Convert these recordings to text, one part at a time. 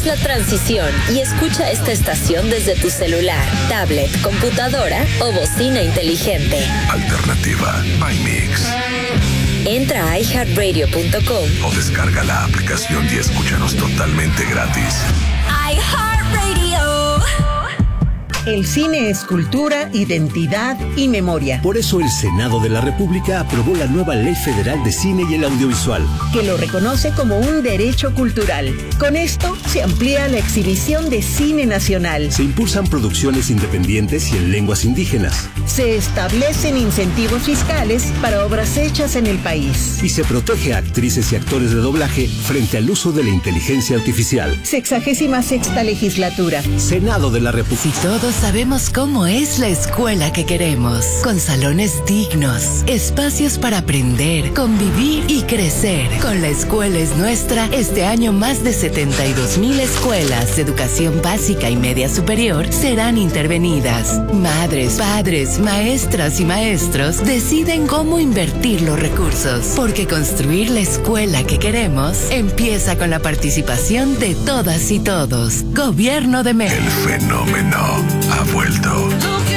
Haz la transición y escucha esta estación desde tu celular, tablet, computadora o bocina inteligente. Alternativa by Mix. Entra a iHeartRadio.com o descarga la aplicación y escúchanos totalmente gratis. iHeartRadio. El cine es cultura, identidad y memoria. Por eso el Senado de la República aprobó la nueva Ley Federal de Cine y el Audiovisual, que lo reconoce como un derecho cultural. Con esto se amplía la exhibición de cine nacional. Se impulsan producciones independientes y en lenguas indígenas. Se establecen incentivos fiscales para obras hechas en el país. Y se protege a actrices y actores de doblaje frente al uso de la inteligencia artificial. 66ª legislatura. Senado de la República. Si todos sabemos cómo es la escuela que queremos, con salones dignos, espacios para aprender, convivir y crecer. Con La Escuela es Nuestra, este año más de 72,000 escuelas de educación básica y media superior serán intervenidas. Madres, padres, maestras y maestros deciden cómo invertir los recursos, porque construir la escuela que queremos empieza con la participación de todas y todos. Gobierno de México. El fenómeno ha vuelto.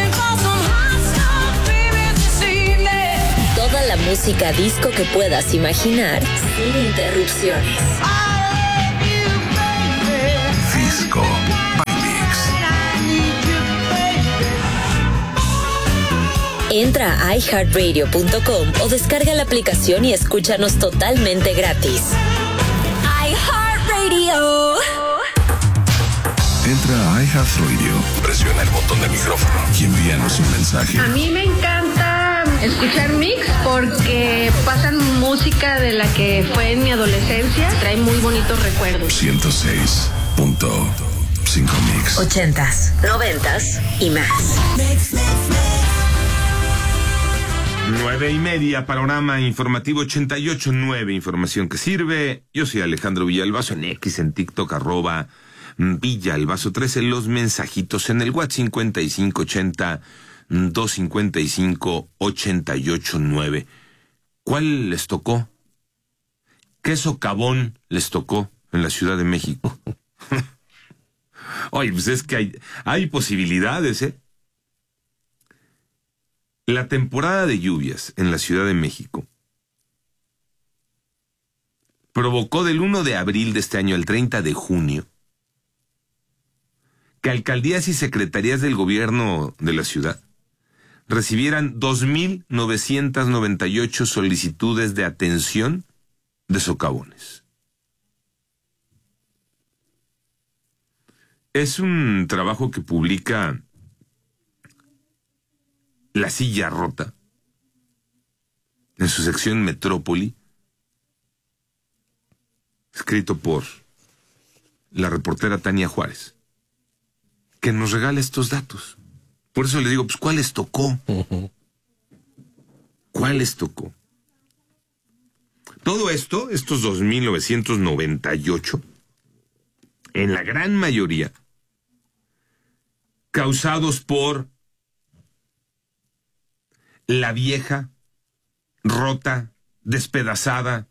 Toda la música disco que puedas imaginar sin interrupciones. Disco by Mix. Entra a iHeartRadio.com o descarga la aplicación y escúchanos totalmente gratis. iHeartRadio. Entra a iHeartRadio, presiona el botón de micrófono y envíanos un mensaje. A mí me encanta escuchar Mix porque pasan música de la que fue en mi adolescencia. Trae muy bonitos recuerdos. 106.5 Mix. 80s, 90s y más. 9:30, panorama informativo 88.9, información que sirve. Yo soy Alejandro Villalbazo, en X, en TikTok, @Villalbazo 13, los mensajitos en el WhatsApp 5580-255-889. ¿Cuál les tocó? ¿Qué socavón les tocó en la Ciudad de México? Oye, pues es que hay posibilidades, ¿eh? La temporada de lluvias en la Ciudad de México provocó del 1 de abril de este año al 30 de junio que alcaldías y secretarías del gobierno de la ciudad recibieran 2,998 solicitudes de atención de socavones. Es un trabajo que publica La Silla Rota en su sección Metrópoli, escrito por la reportera Tania Juárez, que nos regala estos datos. Por eso le digo, pues, ¿cuál les tocó? ¿Cuál les tocó? Todo esto, estos 2,998, en la gran mayoría, causados por la vieja, rota, despedazada,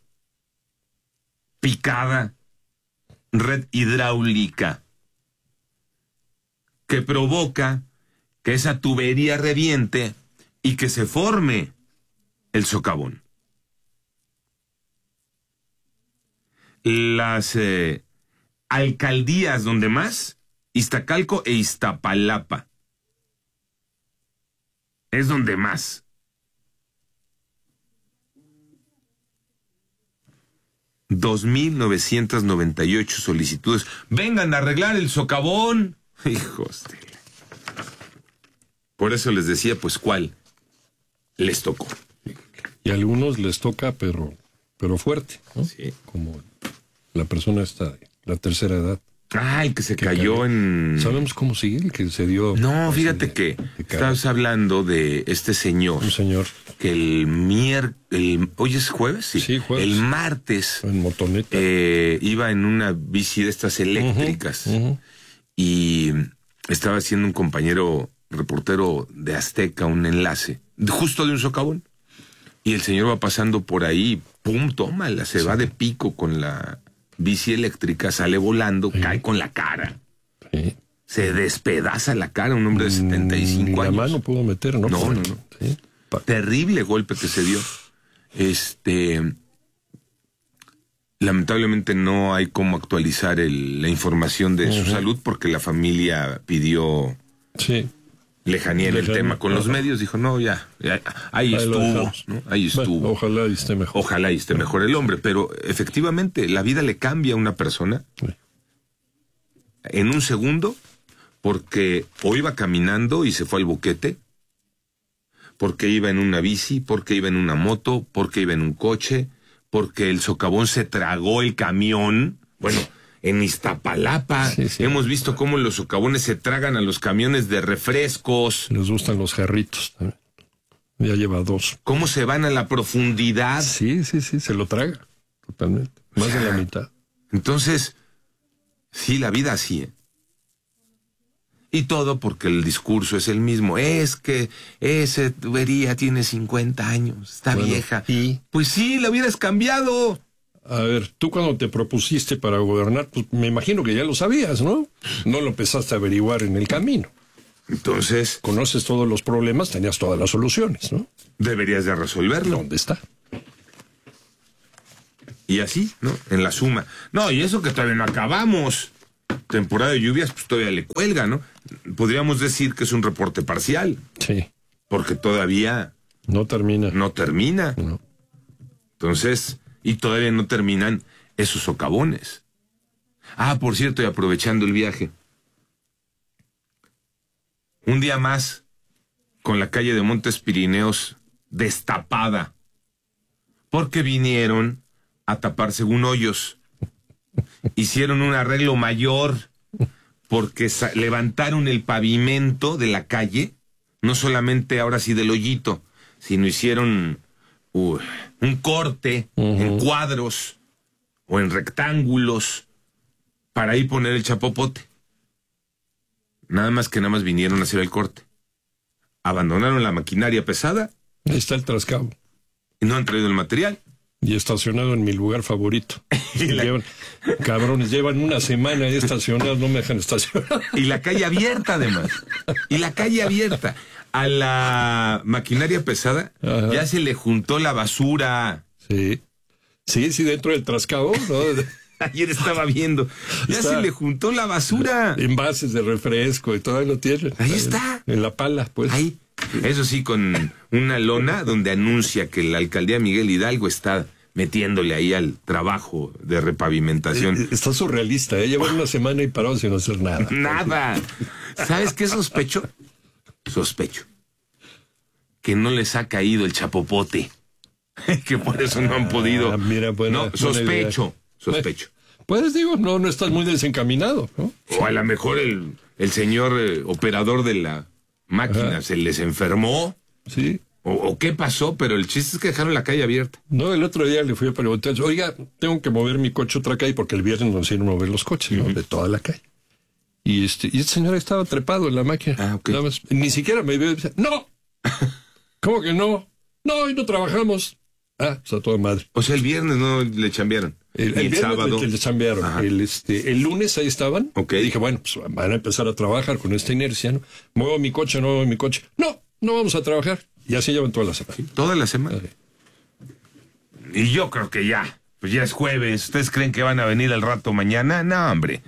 picada red hidráulica que provoca que esa tubería reviente y que se forme el socavón. Las alcaldías donde más, Iztacalco e Iztapalapa, es donde más. $2,998 solicitudes. Vengan a arreglar el socavón. Hijos de... Por eso les decía, pues, ¿cuál les tocó? Y a algunos les toca, pero fuerte, ¿no? Sí. Como la persona esta, la tercera edad. Ah, el que se cayó en... ¿Sabemos cómo sigue? El que se dio... No, fíjate que estabas hablando de este señor. Un señor. Que ¿hoy es jueves? Sí, jueves. El martes. En motoneta. Iba en una bici de estas eléctricas. Y estaba haciendo un compañero reportero de Azteca un enlace, justo de un socavón. Y el señor va pasando por ahí, pum, tómala, se va de pico con la bici eléctrica, sale volando, cae con la cara. Sí. Se despedaza la cara, un hombre de 75 años. La mano pudo meter, ¿no? No. Sí. Terrible golpe que se dio. Lamentablemente no hay cómo actualizar la información de su salud porque la familia pidió lejanía en el tema con los medios. Dijo, no, ya ahí estuvo, ¿no? Ahí estuvo. Bueno, ojalá y esté mejor. Ojalá y esté mejor el hombre, pero efectivamente la vida le cambia a una persona en un segundo porque o iba caminando y se fue al boquete, porque iba en una bici, porque iba en una moto, porque iba en un coche, porque el socavón se tragó el camión. Bueno, en Iztapalapa hemos visto cómo los socavones se tragan a los camiones de refrescos. Les gustan los jarritos también. Ya lleva 2. ¿Cómo se van a la profundidad? Sí, se lo traga totalmente. Más de la mitad. Entonces, sí, la vida así, ¿eh? Y todo porque el discurso es el mismo. Es que esa tubería tiene 50 años, está vieja. ¿Y? Pues sí, la vida es cambiado. A ver, tú cuando te propusiste para gobernar, pues me imagino que ya lo sabías, ¿no? No lo empezaste a averiguar en el camino. Entonces... Conoces todos los problemas, tenías todas las soluciones, ¿no? Deberías de resolverlo. ¿Dónde está? Y así, ¿no? En la suma. No, y eso que todavía no acabamos. Temporada de lluvias, pues todavía le cuelga, ¿no? Podríamos decir que es un reporte parcial. Sí. Porque todavía... No termina. No termina. No. Entonces, y todavía no terminan esos socavones. Ah, por cierto, y aprovechando el viaje. Un día más, con la calle de Montes Pirineos destapada. Porque vinieron a tapar según hoyos. Hicieron un arreglo mayor porque levantaron el pavimento de la calle, no solamente ahora sí del hoyito, sino hicieron un corte en cuadros o en rectángulos para ahí poner el chapopote. Nada más vinieron a hacer el corte. Abandonaron la maquinaria pesada. Ahí está el trascabo. Y no han traído el material. Y estacionado en mi lugar favorito. Cabrones, llevan una semana ahí estacionados, no me dejan estacionar. Y la calle abierta, además. Y la calle abierta. A la maquinaria pesada ya se le juntó la basura. Sí, dentro del trascabo, ¿no? Ayer estaba viendo. Ya se le juntó la basura. Envases de refresco y todo lo tienen. Ahí está. En la pala, pues. Ahí. Eso sí, con una lona donde anuncia que la alcaldía Miguel Hidalgo está metiéndole ahí al trabajo de repavimentación. Está surrealista, ¿eh? Llevan una semana y parados sin hacer nada. Nada. ¿Sabes qué sospecho? Que no les ha caído el chapopote. Que por eso no han podido. Mira, no, sospecho. Pues digo, no estás muy desencaminado, ¿no? O a lo mejor el señor operador de la máquina se les enfermó. Sí. O qué pasó, pero el chiste es que dejaron la calle abierta. No, el otro día le fui a preguntar, oiga, tengo que mover mi coche otra calle porque el viernes nos hicieron mover los coches, ¿no? De toda la calle. Y el señor estaba trepado en la máquina. Okay. Nada más, ni siquiera me vio y decía, ¡no! ¿Cómo que no? No, hoy no trabajamos. Ah, pues a toda madre. O sea, el viernes no le chambearon. El viernes sábado le chambearon. El lunes ahí estaban. Okay. Y dije, bueno, pues van a empezar a trabajar con esta inercia, ¿no? Muevo mi coche. No vamos a trabajar. Y así llevan toda la semana. Sí, toda la semana. Y yo creo que ya. Pues ya es jueves. ¿Ustedes creen que van a venir al rato mañana? No, hombre.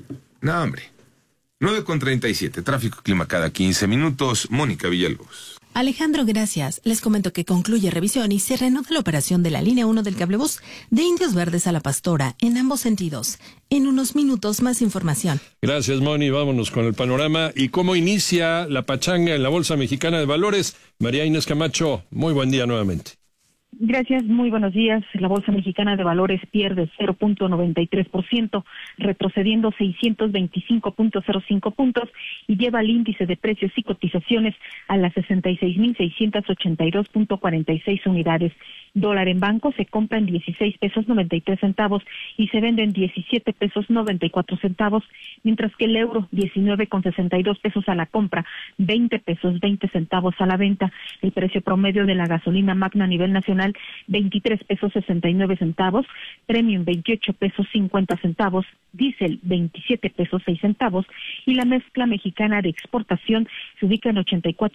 9:37. Tráfico y clima cada 15 minutos. Mónica Villalobos. Alejandro, gracias. Les comento que concluye revisión y se reanuda la operación de la línea 1 del cablebús de Indios Verdes a La Pastora, en ambos sentidos. En unos minutos, más información. Gracias, Moni. Vámonos con el panorama. ¿Y cómo inicia la pachanga en la Bolsa Mexicana de Valores? María Inés Camacho, muy buen día nuevamente. Gracias, muy buenos días. La Bolsa Mexicana de Valores pierde 0.93%, retrocediendo 625.05 puntos y lleva el índice de precios y cotizaciones a las 66.682.46 unidades. Dólar en banco se compra en 16 pesos 93 centavos y se vende en 17 pesos 94 centavos, mientras que el euro 19,62 pesos a la compra, 20 pesos 20 centavos a la venta. El precio promedio de la gasolina Magna a nivel nacional, 23 pesos 69 centavos, Premium 28 pesos 50 centavos, Diesel 27 pesos 6 centavos y la mezcla mexicana de exportación se ubica en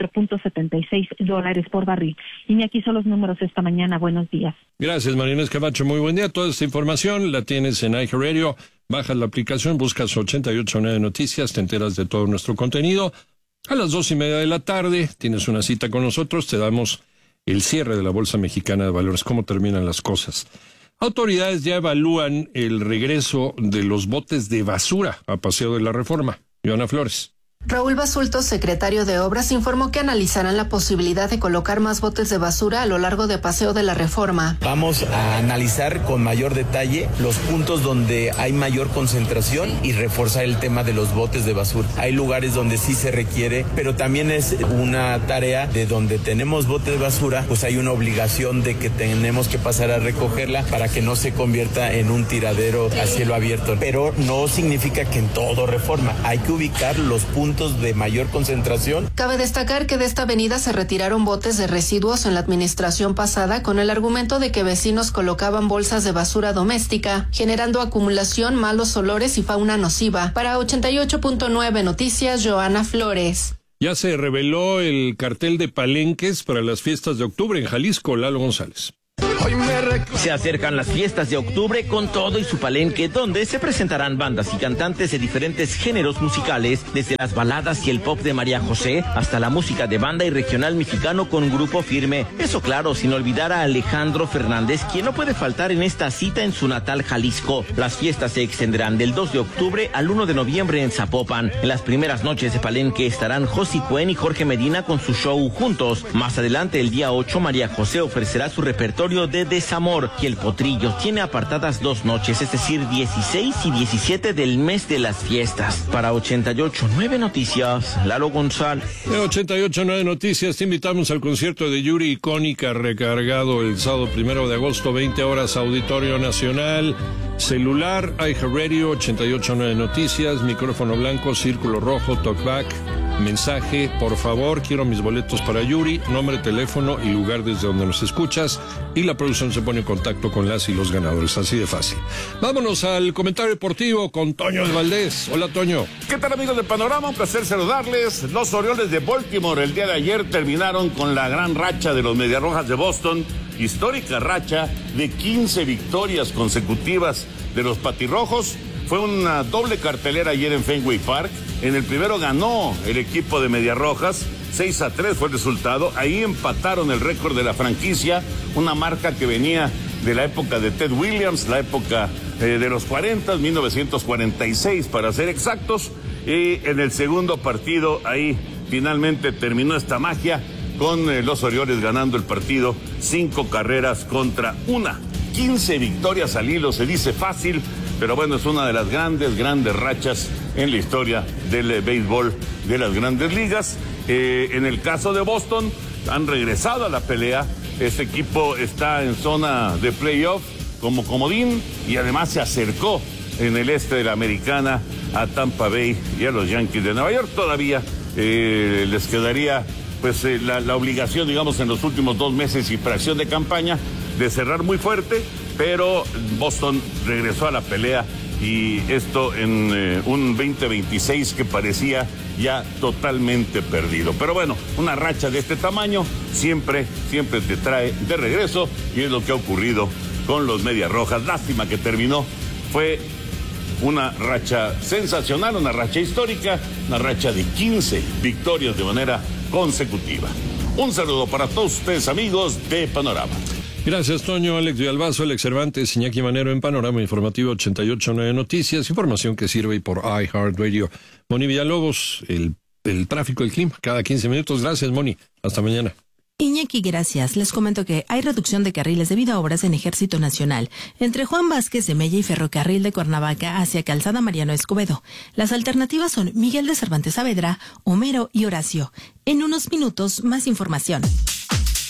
84.76 dólares por barril. Y aquí son los números esta mañana. Buenos días. Gracias, María Inés Camacho. Muy buen día. Toda esta información la tienes en iHeartRadio. Bajas la aplicación, buscas 88.9 Noticias, te enteras de todo nuestro contenido. A las 2:30 de la tarde tienes una cita con nosotros, te damos el cierre de la Bolsa Mexicana de Valores, cómo terminan las cosas. Autoridades ya evalúan el regreso de los botes de basura a Paseo de la Reforma. Joana Flores. Raúl Basulto, secretario de Obras, informó que analizarán la posibilidad de colocar más botes de basura a lo largo de Paseo de la Reforma. Vamos a analizar con mayor detalle los puntos donde hay mayor concentración y reforzar el tema de los botes de basura. Hay lugares donde sí se requiere, pero también es una tarea de donde tenemos botes de basura, pues hay una obligación de que tenemos que pasar a recogerla para que no se convierta en un tiradero a cielo abierto. Pero no significa que en todo Reforma. Hay que ubicar los puntos de mayor concentración. Cabe destacar que de esta avenida se retiraron botes de residuos en la administración pasada con el argumento de que vecinos colocaban bolsas de basura doméstica, generando acumulación, malos olores y fauna nociva. Para 88.9 Noticias, Joana Flores. Ya se reveló el cartel de palenques para las fiestas de octubre en Jalisco. Lalo González. Se acercan las fiestas de octubre con todo y su palenque, donde se presentarán bandas y cantantes de diferentes géneros musicales, desde las baladas y el pop de María José hasta la música de banda y regional mexicano con Grupo Firme. Eso claro, sin olvidar a Alejandro Fernández, quien no puede faltar en esta cita en su natal Jalisco. Las fiestas se extenderán del 2 de octubre al 1 de noviembre en Zapopan. En las primeras noches de palenque estarán Josi Cuen y Jorge Medina con su show juntos. Más adelante, el día 8, María José ofrecerá su repertorio de Desamor, y el Potrillo tiene apartadas 2 noches, es decir, 16 y 17 del mes de las fiestas. Para 88.9 Noticias, Lalo González. De 88.9 Noticias, te invitamos al concierto de Yuri Icónica, recargado el sábado 1 de agosto, 20 horas, Auditorio Nacional. Celular, iHeartRadio, 88.9 Noticias, micrófono blanco, círculo rojo, talkback. Mensaje, por favor, quiero mis boletos para Yuri, nombre, teléfono y lugar desde donde nos escuchas, y la producción se pone en contacto con las y los ganadores, así de fácil. Vámonos al comentario deportivo con Toño de Valdés. Hola, Toño. ¿Qué tal, amigos de Panorama? Un placer saludarles. Los Orioles de Baltimore el día de ayer terminaron con la gran racha de los Mediarrojas de Boston, histórica racha de 15 victorias consecutivas de los Patirrojos. Fue una doble cartelera ayer en Fenway Park. En el primero ganó el equipo de Mediarrojas, 6-3 fue el resultado. Ahí empataron el récord de la franquicia, una marca que venía de la época de Ted Williams, la época de los 40, 1946 para ser exactos. Y en el segundo partido, ahí finalmente terminó esta magia con los Orioles ganando el partido 5 carreras contra 1. 15 victorias al hilo, se dice fácil, pero bueno, es una de las grandes rachas en la historia del béisbol de las grandes ligas. En el caso de Boston, han regresado a la pelea. Este equipo está en zona de playoff como comodín y además se acercó en el este de la Americana a Tampa Bay y a los Yankees de Nueva York. Todavía les quedaría pues la obligación, digamos, en los últimos 2 meses y fracción de campaña de cerrar muy fuerte, pero Boston regresó a la pelea y esto en un 2026 que parecía ya totalmente perdido. Pero bueno, una racha de este tamaño siempre te trae de regreso y es lo que ha ocurrido con los Mediarrojas. Lástima que terminó, fue una racha sensacional, una racha histórica, una racha de 15 victorias de manera consecutiva. Un saludo para todos ustedes, amigos de Panorama. Gracias, Toño. Alex Villalbazo, Alex Cervantes, Iñaki Manero en Panorama Informativo 88.9 Noticias, información que sirve por iHeartRadio. Moni Villalobos, el tráfico, el clima, cada 15 minutos. Gracias, Moni. Hasta mañana. Iñaki, gracias. Les comento que hay reducción de carriles debido a obras en Ejército Nacional, entre Juan Vázquez de Mella y Ferrocarril de Cuernavaca hacia Calzada Mariano Escobedo. Las alternativas son Miguel de Cervantes Saavedra, Homero y Horacio. En unos minutos, más información.